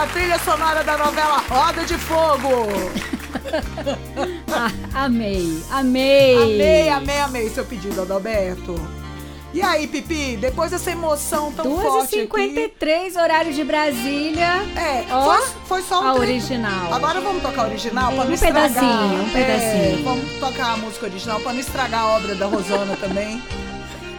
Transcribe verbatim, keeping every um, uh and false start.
a trilha sonora da novela Roda de Fogo. Ah, amei, amei. Amei, amei, amei seu pedido, Adalberto. E aí, Pipi, depois dessa emoção tão forte duas e cinquenta e três, horário de Brasília. É, ó, foi, foi só um a trecho. original. Agora vamos tocar a original pra não Um estragar. pedacinho, um pedacinho. É, vamos tocar a música original pra não estragar a obra da Rosana também.